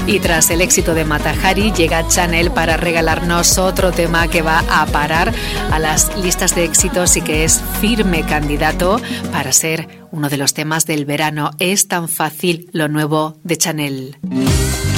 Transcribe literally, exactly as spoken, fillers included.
Y tras el éxito de Mata Hari, llega Chanel para regalarnos otro tema que va a parar a las listas de éxitos y que es firme candidato para ser uno de los temas del verano. Es tan fácil, lo nuevo de Chanel.